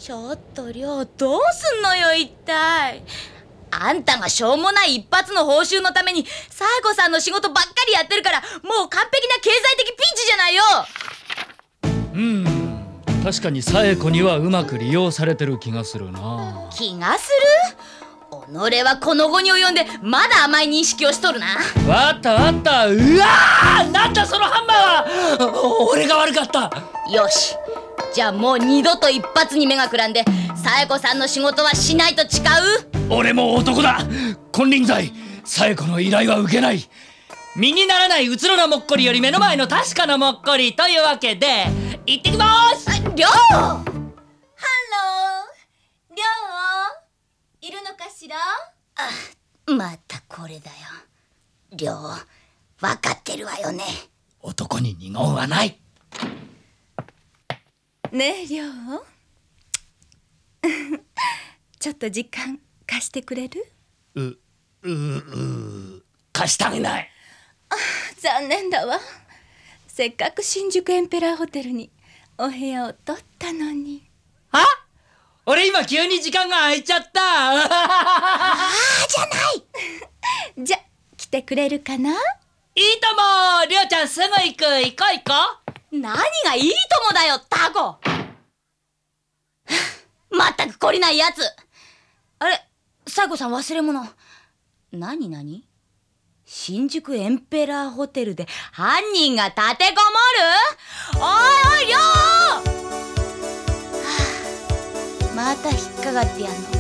ちょっとりょう、どうすんのよ一体。あんたがしょうもない一発の報酬のために冴子さんの仕事ばっかりやってるから、もう完璧な経済的ピンチじゃないよ。 確かに冴子にはうまく利用されてる気がするな。 気がする？己はこの後に及んでまだ甘い認識をしとるな。 わったわった。うわー、なんだそのハンマーは。俺が悪かった。 よし、じゃあもう二度と一発に目がくらんで冴子さんの仕事はしないと誓う？ 俺も男だ。金輪際冴子の依頼は受けない。身にならないうつろなもっこりより目の前の確かなもっこりというわけで行ってきまーす。 りょう、 ハロー、りょういるのかしら？ またこれだよ。りょう、分かってるわよね。 男に二言はない。 ねえりょうちょっと時間貸してくれる？ 貸してあげない。 残念だわ。せっかく新宿エンペラーホテルにお部屋を取ったのに。 あ？俺今急に時間が空いちゃった。 じゃないじゃ、来てくれるかな？ いいとも。りょうちゃんすぐ行く。行こう行こ何がいいともだよタコ。まったく懲りないやつ。あれ、冴子さん忘れ物。何？新宿エンペラーホテルで犯人が立てこもる？おいおいりょう、また引っかかってやんの。